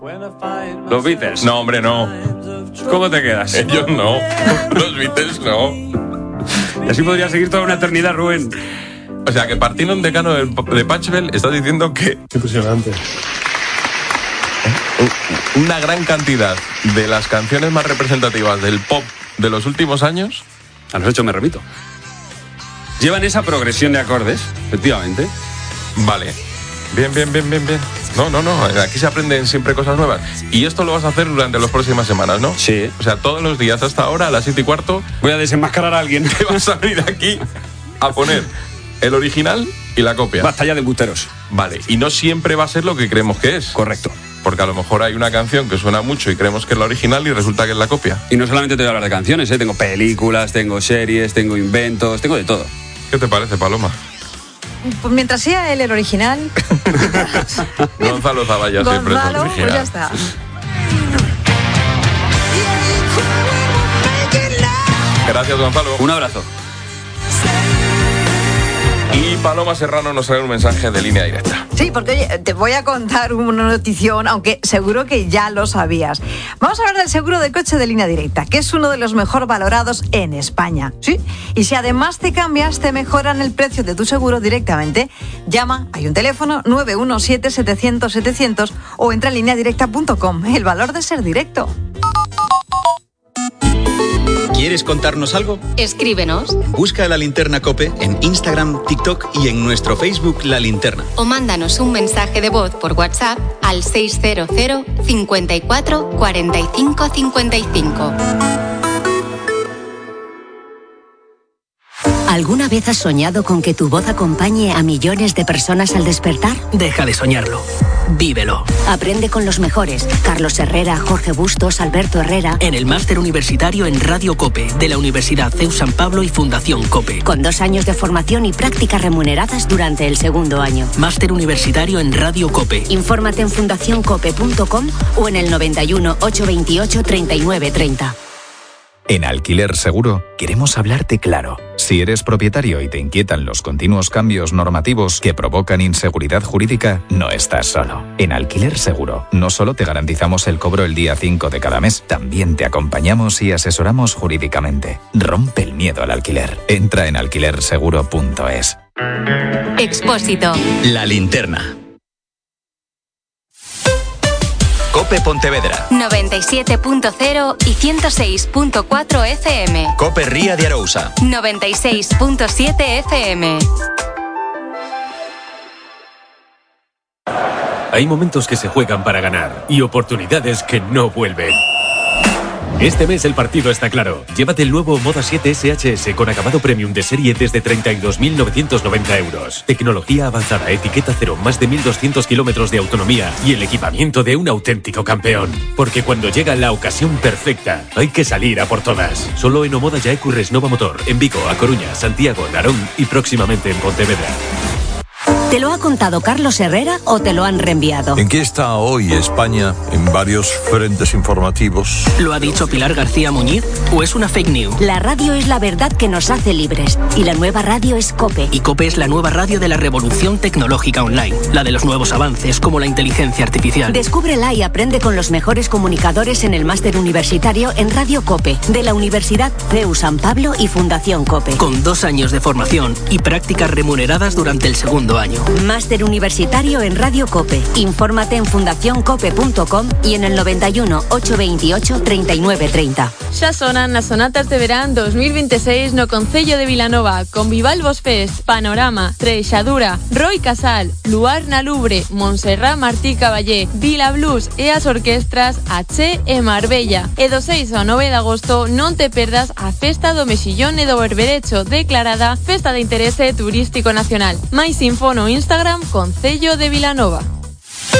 Los Beatles. No, hombre, no. ¿Cómo te quedas? Ellos no. Los Beatles no. Y así podría seguir toda una eternidad, Rubén. O sea, que partiendo un decano de Pachelbel está diciendo que Impresionante. una gran cantidad de las canciones más representativas del pop de los últimos años... A los hechos me remito. Llevan esa progresión de acordes, efectivamente. Vale. Bien. No. Aquí se aprenden siempre cosas nuevas. Y esto lo vas a hacer durante las próximas semanas, ¿no? Sí. O sea, todos los días hasta ahora, a las 7:15, Voy a desenmascarar a alguien. te vas a venir aquí a poner el original y la copia. Basta ya de embusteros. Vale. Y no siempre va a ser lo que creemos que es. Correcto. Porque a lo mejor hay una canción que suena mucho y creemos que es la original y resulta que es la copia. Y no solamente te voy a hablar de canciones, tengo películas, tengo series, tengo inventos, tengo de todo. ¿Qué te parece, Paloma? Pues mientras sea él el original. Gonzalo Zavalla siempre es el Gonzalo, original. pues ya está. Gracias, Gonzalo. Un abrazo. Y Paloma Serrano nos trae un mensaje de línea directa. Sí, porque oye, te voy a contar una notición, aunque seguro que ya lo sabías. Vamos a hablar del seguro de coche de línea directa, que es uno de los mejor valorados en España. Sí, y si además te cambias, te mejoran el precio de tu seguro directamente. Llama, hay un teléfono 917-700-700 o entra en lineadirecta.com. El valor de ser directo. ¿Quieres contarnos algo? Escríbenos Busca La Linterna COPE en Instagram, TikTok y en nuestro Facebook La Linterna. o mándanos un mensaje de voz por WhatsApp al 600 54 45 55. ¿Alguna vez has soñado con que tu voz acompañe a millones de personas al despertar? Deja de soñarlo. Vívelo. Aprende con los mejores. Carlos Herrera, Jorge Bustos, Alberto Herrera. En el máster universitario en Radio COPE de la Universidad CEU San Pablo y Fundación COPE. Con 2 años de formación y prácticas remuneradas durante el segundo año. Máster universitario en Radio COPE. Infórmate en fundacioncope.com o en el 91 828 3930. En Alquiler Seguro queremos hablarte claro. Si eres propietario y te inquietan los continuos cambios normativos que provocan inseguridad jurídica, no estás solo. En Alquiler Seguro no solo te garantizamos el cobro el día 5 de cada mes, también te acompañamos y asesoramos jurídicamente. Rompe el miedo al alquiler. Entra en alquilerseguro.es. Expósito. La Linterna. COPE Pontevedra. 97.0 y 106.4 FM. COPE Ría de Arousa. 96.7 FM. Hay momentos que se juegan para ganar y oportunidades que no vuelven. Este mes el partido está claro. Llévate el nuevo Moda 7 SHS con acabado premium de serie desde 32.990 euros. Tecnología avanzada, etiqueta cero, más de 1.200 kilómetros de autonomía y el equipamiento de un auténtico campeón. Porque cuando llega la ocasión perfecta, hay que salir a por todas. Solo en Omoda Yaecu Resnova Motor, en Vigo, A Coruña, Santiago, Narón y próximamente en Pontevedra. ¿Te lo ha contado Carlos Herrera o te lo han reenviado? ¿En qué está hoy España en varios frentes informativos? ¿Lo ha dicho Pilar García Muñiz o es una fake news? La radio es la verdad que nos hace libres y la nueva radio es COPE. Y COPE es la nueva radio de la revolución tecnológica online, la de los nuevos avances como la inteligencia artificial. Descúbrela y aprende con los mejores comunicadores en el máster universitario en Radio COPE de la Universidad CEU San Pablo y Fundación COPE. Con 2 años de formación y prácticas remuneradas durante el segundo año. Máster universitario en Radio COPE. Infórmate en fundacioncope.com y en el 91 828 3930. Xa sonan as sonatas de verán 2026 no Concello de Vilanova con Vivalvos Fest, Panorama, Treixadura, Roy Casal, Luar na Lubre, Montserrat Martí Caballé, Vila Blues e as orquestras Ache e Marbella. E do 6 ao 9 de agosto non te perdas a Festa do Mexillón e do Berberecho, declarada Festa de Interese Turístico Nacional. Mais info no Instagram Concello de Vilanova.